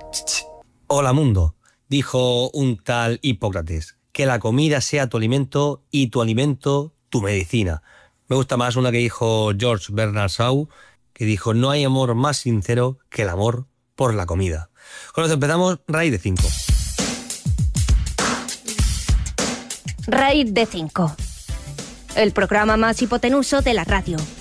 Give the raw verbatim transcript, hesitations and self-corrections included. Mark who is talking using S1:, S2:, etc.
S1: Hola mundo, dijo un tal Hipócrates, que la comida sea tu alimento y tu alimento tu medicina. Me gusta más una que dijo George Bernard Shaw, que dijo: no hay amor más sincero que el amor por la comida. Con esto empezamos Raíz de cinco.
S2: Raíz de cinco, el programa más hipotenuso de la radio.